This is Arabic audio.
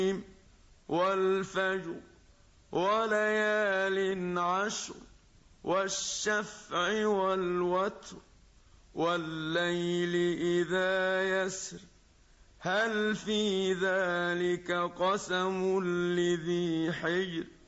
والفجر وليال عشر والشفع والوتر والليل إذا يسر هل في ذلك قسم لذي حجر